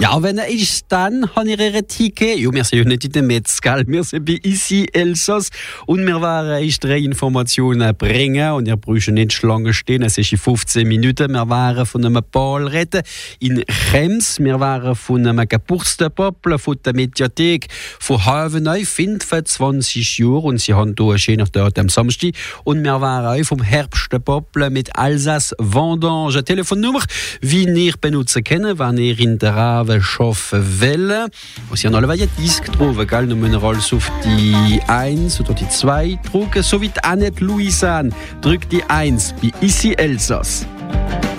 Ja, wenn ich dann habe ich ihre Ticket. Jo, wir sind ja nicht in der Metzgal, wir sind bei Ici Elsass und wir werden euch 3 Informationen bringen und ihr braucht nicht lange stehen, es ist in 15 Minuten. Wir waren von einem Ball reden in Krems, wir waren von einem Geburtstagspoppel, von der Mediathek von Havenau, 25 Jahre und sie haben hier einen schönen Tag am Samstag und wir waren auch vom Herbstpoppel mit Alsace Vendange. Telefonnummer, wie ihr benutzen könnt, wenn ihr in der Rave arbeiten wollt. Und sie haben alle einen Disk drauf, gell? Dann müssen wir alles auf die 1 oder die 2 drücken, so wie die Annette Louisanne. Drückt die 1 bei Ici Elsass.